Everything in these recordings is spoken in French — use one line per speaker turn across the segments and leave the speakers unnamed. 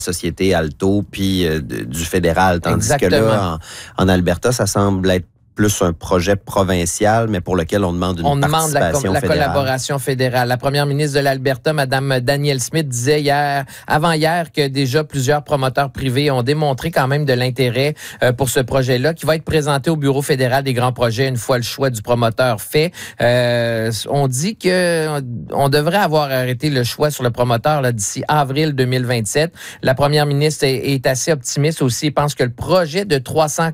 société Alto puis du fédéral, tandis
Exactement.
que là, en Alberta, ça semble être plus un projet provincial, mais pour lequel on demande une participation
la
fédérale.
collaboration fédérale. La première ministre de l'Alberta, Mme Danielle Smith, disait avant-hier que déjà plusieurs promoteurs privés ont démontré quand même de l'intérêt pour ce projet-là, qui va être présenté au Bureau fédéral des grands projets une fois le choix du promoteur fait. On dit que on devrait avoir arrêté le choix sur le promoteur là, d'ici avril 2027. La première ministre est assez optimiste aussi et pense que le projet de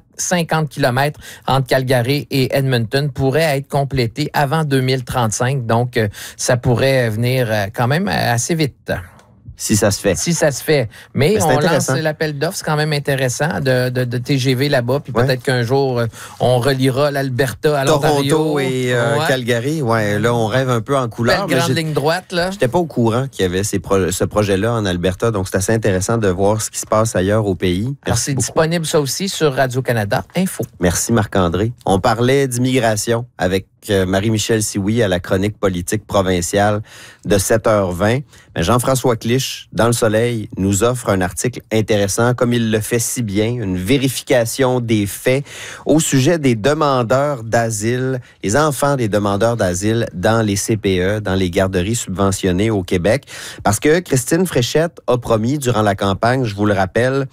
350 km entre Calgary et Edmonton pourrait être complété avant 2035. Donc, ça pourrait venir quand même assez vite.
Si ça se fait.
Si ça se fait. Mais on lance l'appel d'offres, c'est quand même intéressant de TGV là-bas. Puis peut-être qu'un jour, on reliera l'Alberta à l'Ontario.
Toronto et Calgary. Ouais, là, on rêve un peu en couleur.
Belle grande ligne droite, là.
J'étais pas au courant qu'il y avait ce projet-là en Alberta. Donc, c'est assez intéressant de voir ce qui se passe ailleurs au pays.
Alors, c'est disponible ça aussi sur Radio-Canada Info.
Merci Marc-André. On parlait d'immigration avec Marie-Michel Sioui à la chronique politique provinciale de 7h20. Mais Jean-François Clich, dans Le Soleil, nous offre un article intéressant, comme il le fait si bien, une vérification des faits au sujet des demandeurs d'asile, les enfants des demandeurs d'asile dans les CPE, dans les garderies subventionnées au Québec. Parce que Christine Fréchette a promis durant la campagne, je vous le rappelle,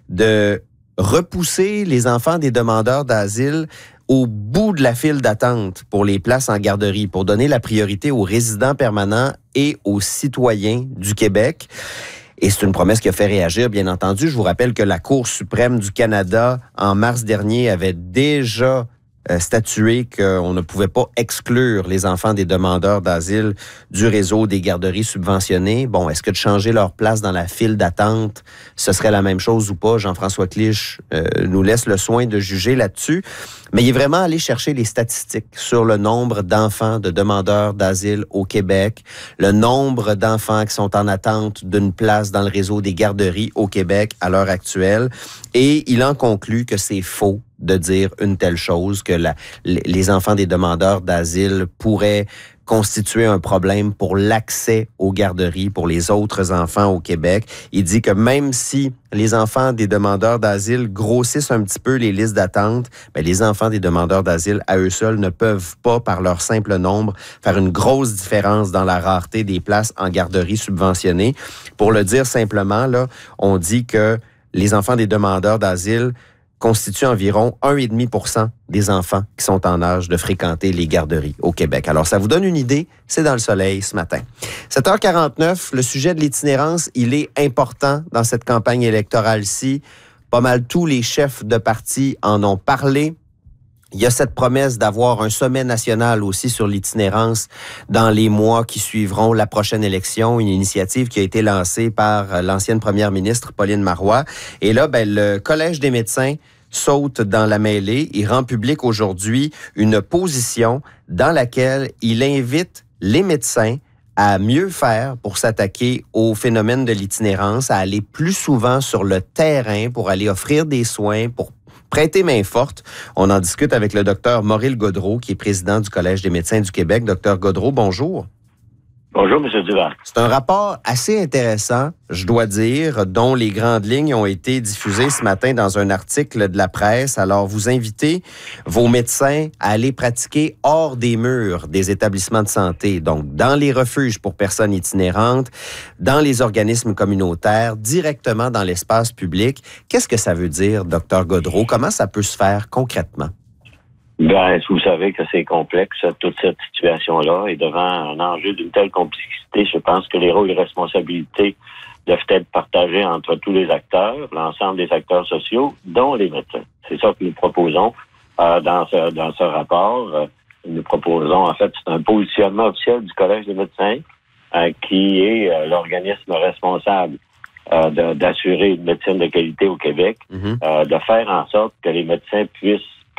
de repousser les enfants des demandeurs d'asile au bout de la file d'attente pour les places en garderie, pour donner la priorité aux résidents permanents et aux citoyens du Québec. Et c'est une promesse qui a fait réagir, bien entendu. Je vous rappelle que la Cour suprême du Canada, en mars dernier, avait déjà statué qu'on ne pouvait pas exclure les enfants des demandeurs d'asile du réseau des garderies subventionnées. Bon, est-ce que de changer leur place dans la file d'attente, ce serait la même chose ou pas? Jean-François Clich nous laisse le soin de juger là-dessus. Mais il est vraiment allé chercher les statistiques sur le nombre d'enfants de demandeurs d'asile au Québec, le nombre d'enfants qui sont en attente d'une place dans le réseau des garderies au Québec à l'heure actuelle. Et il en conclut que c'est faux de dire une telle chose, que les enfants des demandeurs d'asile pourraient constituer un problème pour l'accès aux garderies pour les autres enfants au Québec. Il dit que même si les enfants des demandeurs d'asile grossissent un petit peu les listes d'attente, bien, les enfants des demandeurs d'asile, à eux seuls, ne peuvent pas, par leur simple nombre, faire une grosse différence dans la rareté des places en garderie subventionnées. Pour le dire simplement, là, on dit que les enfants des demandeurs d'asile constitue environ 1,5% des enfants qui sont en âge de fréquenter les garderies au Québec. Alors, ça vous donne une idée, c'est dans Le Soleil ce matin. 7h49, le sujet de l'itinérance, il est important dans cette campagne électorale-ci. Pas mal tous les chefs de parti en ont parlé. Il y a cette promesse d'avoir un sommet national aussi sur l'itinérance dans les mois qui suivront la prochaine élection, une initiative qui a été lancée par l'ancienne première ministre Pauline Marois. Et là, ben, le Collège des médecins saute dans la mêlée. Il rend public aujourd'hui une position dans laquelle il invite les médecins à mieux faire pour s'attaquer au phénomène de l'itinérance, à aller plus souvent sur le terrain pour aller offrir des soins, pour prêter main forte. On en discute avec le docteur Maurice Gaudreault, qui est président du Collège des médecins du Québec. Docteur Gaudreault, bonjour.
Bonjour, M. Duval.
C'est un rapport assez intéressant, je dois dire, dont les grandes lignes ont été diffusées ce matin dans un article de la presse. Alors, vous invitez vos médecins à aller pratiquer hors des murs des établissements de santé, donc dans les refuges pour personnes itinérantes, dans les organismes communautaires, directement dans l'espace public. Qu'est-ce que ça veut dire, Dr Gaudreault? Comment ça peut se faire concrètement?
Bien, vous savez que c'est complexe, toute cette situation-là, et devant un enjeu d'une telle complexité, je pense que les rôles et responsabilités doivent être partagés entre tous les acteurs, l'ensemble des acteurs sociaux, dont les médecins. C'est ça que nous proposons dans ce rapport. Nous proposons, en fait, c'est un positionnement officiel du Collège des médecins qui est l'organisme responsable d'assurer une médecine de qualité au Québec, de faire en sorte que les médecins puissent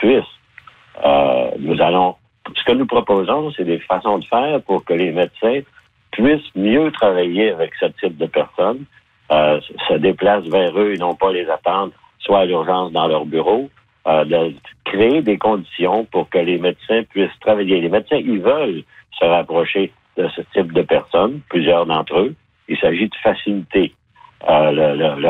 ce que nous proposons, c'est des façons de faire pour que les médecins puissent mieux travailler avec ce type de personnes, se déplacent vers eux et non pas les attendre, soit à l'urgence dans leur bureau, de créer des conditions pour que les médecins puissent travailler. Les médecins, ils veulent se rapprocher de ce type de personnes, plusieurs d'entre eux. Il s'agit de faciliter leur